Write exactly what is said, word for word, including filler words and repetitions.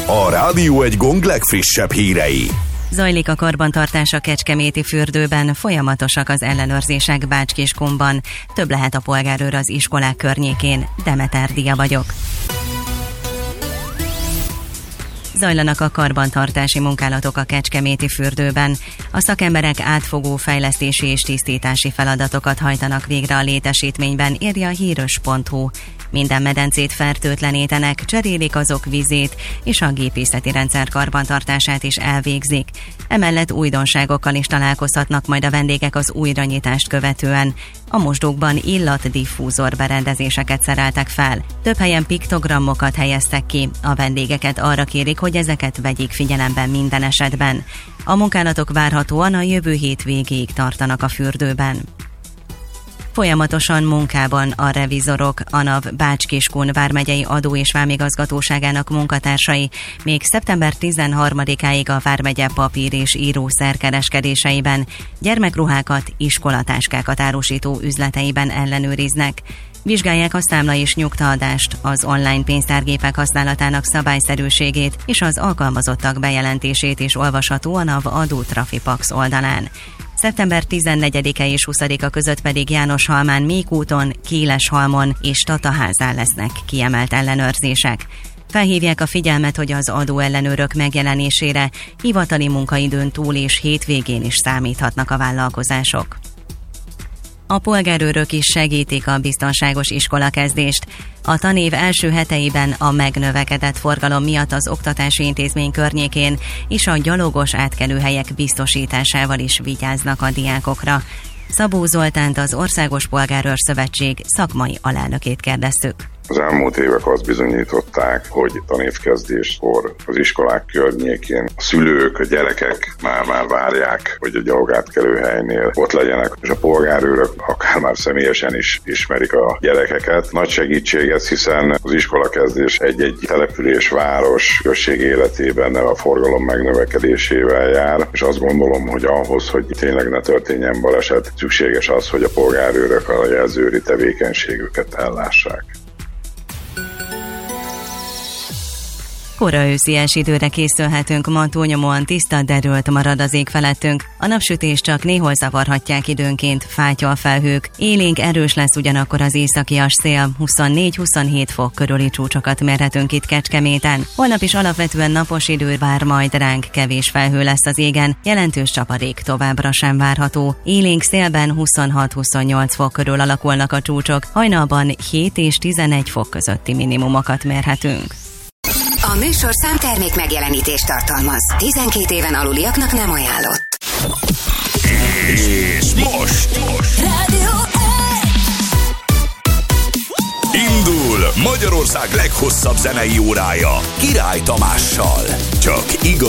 a Rádió Egy Gong legfrissebb hírei. Zajlik a karbantartás a kecskeméti fürdőben, folyamatosak az ellenőrzések Bács-Kiskunban. Több lehet a polgárőr az iskolák környékén. Demeter Dia vagyok. Zajlanak a karbantartási munkálatok a kecskeméti fürdőben. A szakemberek átfogó fejlesztési és tisztítási feladatokat hajtanak végre a létesítményben, írja a híros pont hu. Minden medencét fertőtlenítenek, cserélik azok vizét, és a gépészeti rendszer karbantartását is elvégzik. Emellett újdonságokkal is találkozhatnak majd a vendégek az újranyitást követően. A mosdókban illatdiffúzor berendezéseket szereltek fel. Több helyen piktogramokat helyeztek ki. A vendégeket arra kérik, hogy ezeket vegyék figyelembe minden esetben. A munkálatok várhatóan a jövő hét végéig tartanak a fürdőben. Folyamatosan munkában a revizorok, a NAV Bács-Kiskun vármegyei adó- és vámigazgatóságának munkatársai még szeptember tizenharmadikáig a vármegye papír- és írószerkereskedéseiben, gyermekruhákat, iskolatáskákat árusító üzleteiben ellenőriznek. Vizsgálják a számla és nyugtaadást, az online pénztárgépek használatának szabályszerűségét és az alkalmazottak bejelentését is olvasható a NAV Adó Trafipax oldalán. szeptember tizennegyedike és huszadika között pedig Jánoshalmán, Mékúton, Kileshalmon és Tataházán lesznek kiemelt ellenőrzések. Felhívják a figyelmet, hogy az adóellenőrök megjelenésére hivatali munkaidőn túl és hétvégén is számíthatnak a vállalkozások. A polgárőrök is segítik a biztonságos iskolakezdést. A tanév első heteiben a megnövekedett forgalom miatt az oktatási intézmény környékén és a gyalogos átkelőhelyek biztosításával is vigyáznak a diákokra. Szabó Zoltánt, az Országos Polgárőr Szövetség szakmai alelnökét kérdeztük. Az elmúlt évek azt bizonyították, hogy tanévkezdéskor az iskolák környékén a szülők, a gyerekek már-már várják, hogy a gyalogátkelőhelynél ott legyenek, és a polgárőrök akár már személyesen is ismerik a gyerekeket. Nagy segítség ez, hiszen az iskolakezdés egy-egy település, város, község életében a forgalom megnövekedésével jár, és azt gondolom, hogy ahhoz, hogy tényleg ne történjen baleset, szükséges az, hogy a polgárőrök a jelzőri tevékenységüket ellássák. Kora őszies időre készülhetünk, ma túlnyomóan tiszta, derült marad az ég felettünk. A napsütés csak néhol zavarhatják időnként, fátyolfelhők. Élénk erős lesz ugyanakkor az északias szél, huszonnégy-huszonhét fok körüli csúcsokat mérhetünk itt Kecskeméten. Holnap is alapvetően napos idő vár majd ránk, kevés felhő lesz az égen, jelentős csapadék továbbra sem várható. Élénk szélben huszonhat-huszonnyolc fok körül alakulnak a csúcsok, hajnalban hét és tizenegy fok közötti minimumokat mérhetünk. A műsor számtermék megjelenítést tartalmaz. tizenkét éven aluliaknak nem ajánlott. És most, most. Rádió Indul Magyarország leghosszabb zenei órája Király Tamással. Csak igaz.